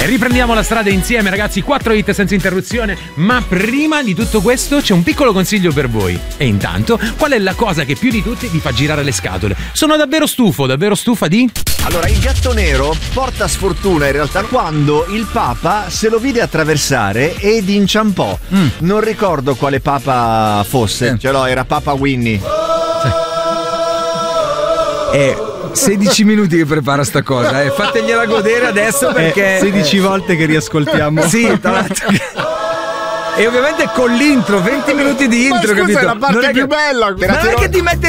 Riprendiamo la strada insieme, ragazzi, 4 hit senza interruzione. Ma prima di tutto questo c'è un piccolo consiglio per voi. E intanto, qual è la cosa che più di tutti vi fa girare le scatole? Sono davvero stufa di... Allora, il gatto nero porta sfortuna in realtà quando il Papa se lo vide attraversare ed inciampò. Non ricordo quale Papa fosse. Ce l'ho, era Papa Winnie. 16 minuti che prepara sta cosa, fategliela godere adesso perché 16 volte che riascoltiamo. Sì, tra l'altro. E ovviamente con l'intro, 20 minuti di intro, Ma scusa, capito? è la parte più bella. Ma non è che ti mette